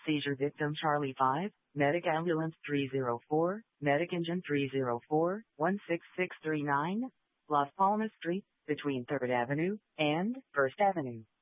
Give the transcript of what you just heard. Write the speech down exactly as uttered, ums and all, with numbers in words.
Seizure victim Charlie five, Medic Ambulance three zero four, Medic Engine three zero four, one six six three nine, Las Palmas Street, between third Avenue and first Avenue.